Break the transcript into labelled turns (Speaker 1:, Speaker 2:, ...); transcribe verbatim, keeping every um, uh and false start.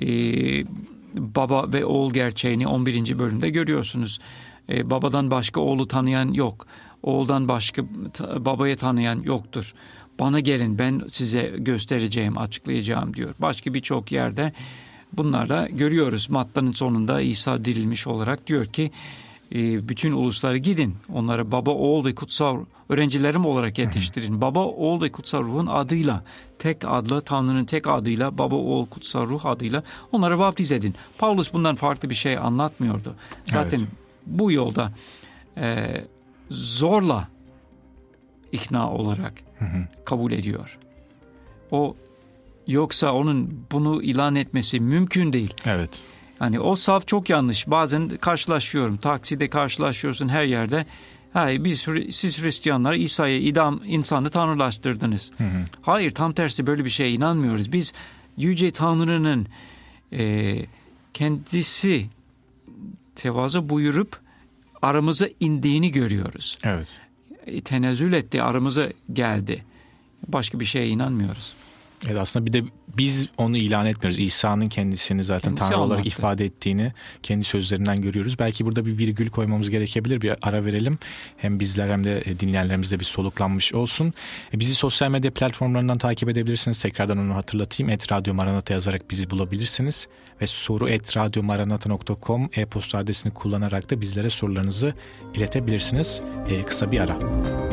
Speaker 1: e, baba ve oğul gerçeğini on birinci bölümde görüyorsunuz. E, babadan başka oğlu tanıyan yok. Oğuldan başka ta, babayı tanıyan yoktur. Bana gelin, ben size göstereceğim, açıklayacağım diyor. Başka birçok yerde bunlarla görüyoruz. Mattanın sonunda İsa dirilmiş olarak diyor ki e, bütün uluslara gidin. Onlara baba, oğul ve kutsal öğrencilerim olarak yetiştirin. Baba, oğul ve kutsal ruhun adıyla, tek adla, Tanrı'nın tek adıyla, baba, oğul, kutsal ruh adıyla onlara vaftiz edin. Pavlus bundan farklı bir şey anlatmıyordu. Zaten evet. bu yolda e, zorla ikna olarak hı hı. kabul ediyor. O yoksa onun bunu ilan etmesi mümkün değil.
Speaker 2: Evet.
Speaker 1: Yani o saf çok yanlış. Bazen karşılaşıyorum. Takside karşılaşıyorsun, her yerde. Hayır, biz siz Hristiyanlar İsa'yı idam insanı tanrılaştırdınız. Hı hı. Hayır, tam tersi, böyle bir şeye inanmıyoruz. Biz Yüce Tanrı'nın e, kendisi tevazu buyurup aramıza indiğini görüyoruz.
Speaker 2: Evet.
Speaker 1: E, tenezzül etti, aramıza geldi. Başka bir şeye inanmıyoruz.
Speaker 2: Evet, aslında bir de biz onu ilan etmiyoruz. İsa'nın kendisini zaten
Speaker 1: Kendisi
Speaker 2: Tanrı
Speaker 1: anlattı.
Speaker 2: olarak ifade ettiğini kendi sözlerinden görüyoruz. Belki burada bir virgül koymamız gerekebilir. Bir ara verelim. Hem bizler hem de dinleyenlerimiz de bir soluklanmış olsun. Bizi sosyal medya platformlarından takip edebilirsiniz. Tekrardan onu hatırlatayım. et radyo maranata yazarak bizi bulabilirsiniz. Ve soru et radyo maranata nokta com e-posta adresini kullanarak da bizlere sorularınızı iletebilirsiniz. Ee, kısa bir ara.